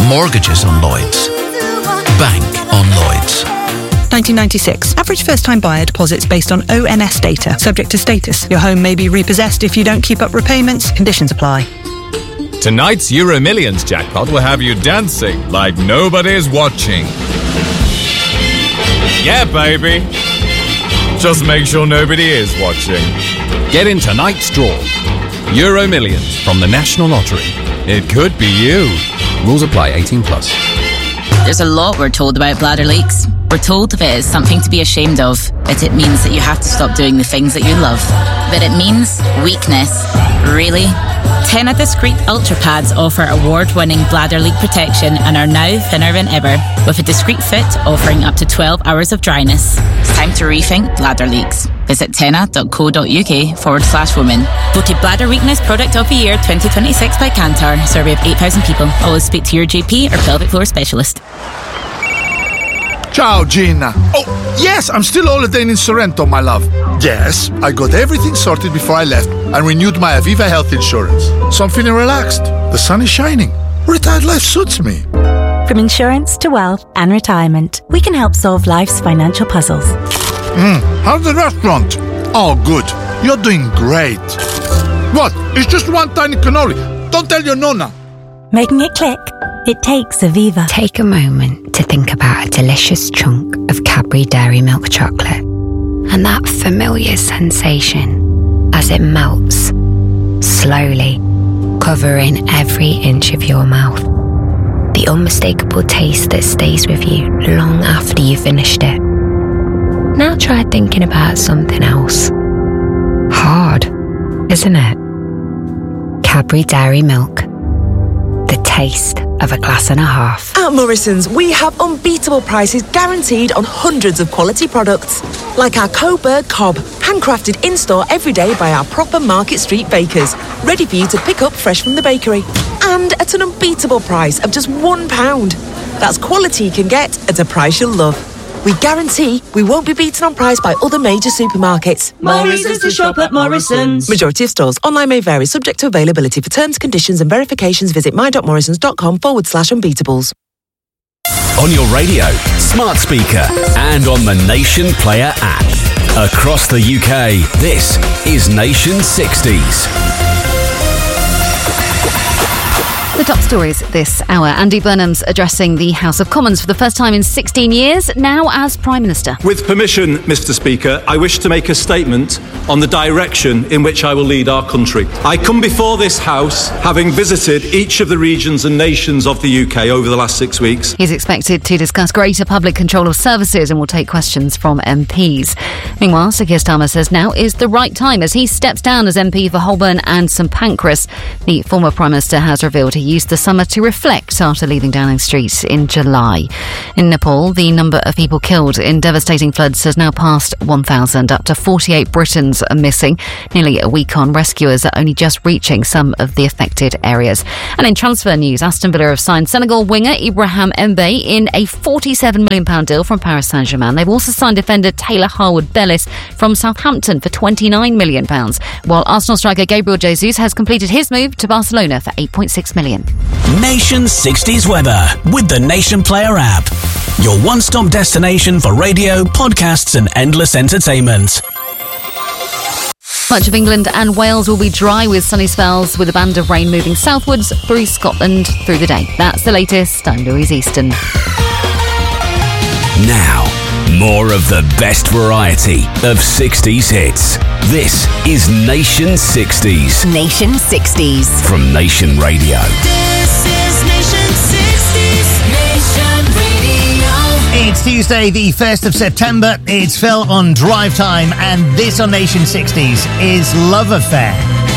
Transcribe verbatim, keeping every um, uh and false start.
Mortgages on Lloyds. Bank on Lloyds. nineteen ninety-six. Average first-time buyer deposits based on O N S data. Subject to status. Your home may be repossessed if you don't keep up repayments. Conditions apply. Tonight's Euro Millions jackpot will have you dancing like nobody's watching. Yeah, baby. Just make sure nobody is watching. Get in tonight's draw. Euro Millions from the National Lottery. It could be you. Rules apply. eighteen plus. There's a lot we're told about bladder leaks. We're told of it as something to be ashamed of, but it means that you have to stop doing the things that you love. But it means weakness. Really? Tena Discreet Ultra Pads offer award-winning bladder leak protection and are now thinner than ever, with a discreet fit offering up to twelve hours of dryness. It's time to rethink bladder leaks. Visit tena.co.uk forward slash women. Voted Bladder Weakness Product of the Year twenty twenty-six by Kantar. Survey of eight thousand people. Always speak to your G P or pelvic floor specialist. Ciao, Gina. Oh, yes, I'm still holidaying in Sorrento, my love. Yes, I got everything sorted before I left and renewed my Aviva health insurance. So I'm feeling relaxed. The sun is shining. Retired life suits me. From insurance to wealth and retirement, we can help solve life's financial puzzles. Mm, how's the restaurant? Oh, good. You're doing great. What? It's just one tiny cannoli. Don't tell your nonna. Making it click? It takes Aviva. Take a moment to think about a delicious chunk of Cadbury Dairy Milk chocolate and that familiar sensation as it melts, slowly, covering every inch of your mouth. The unmistakable taste that stays with you long after you've finished it. Now try thinking about something else. Hard, isn't it? Cadbury Dairy Milk. The taste of a glass and a half. At Morrison's, we have unbeatable prices guaranteed on hundreds of quality products. Like our Coburg Cob, handcrafted in-store every day by our proper Market Street bakers, ready for you to pick up fresh from the bakery. And at an unbeatable price of just one pound. That's quality you can get at a price you'll love. We guarantee we won't be beaten on price by other major supermarkets. More reasons to shop at Morrison's. Majority of stores. Online may vary, subject to availability. For terms, conditions and verifications, visit my.morrisons.com forward slash unbeatables. On your radio, smart speaker, and on the Nation Player app. Across the U K, this is Nation sixties. The top stories this hour. Andy Burnham's addressing the House of Commons for the first time in sixteen years, now as Prime Minister. With permission, Mr Speaker, I wish to make a statement on the direction in which I will lead our country. I come before this House having visited each of the regions and nations of the U K over the last six weeks. He's expected to discuss greater public control of services and will take questions from M Ps. Meanwhile, Sir Keir Starmer says now is the right time as he steps down as M P for Holborn and St Pancras. The former Prime Minister has revealed he used the summer to reflect after leaving Downing Street in July. In Nepal, the number of people killed in devastating floods has now passed one thousand. Up to forty-eight Britons are missing. Nearly a week on, rescuers are only just reaching some of the affected areas. And in transfer news, Aston Villa have signed Senegal winger Ibrahim Mbaye in a forty-seven million pounds deal from Paris Saint-Germain. They've also signed defender Taylor Harwood-Bellis from Southampton for twenty-nine million pounds, while Arsenal striker Gabriel Jesus has completed his move to Barcelona for eight point six million pounds. Nation sixties weather with the Nation Player app. Your one-stop destination for radio, podcasts and endless entertainment. Much of England and Wales will be dry with sunny spells, with a band of rain moving southwards through Scotland through the day. That's the latest. I'm Louise Easton. Now, more of the best variety of sixties hits. This is Nation sixties. Nation sixties. From Nation Radio. This is Nation sixties. Nation Radio. It's Tuesday, the first of September. It's Phil on Drive Time, and this on Nation sixties is Love Affair.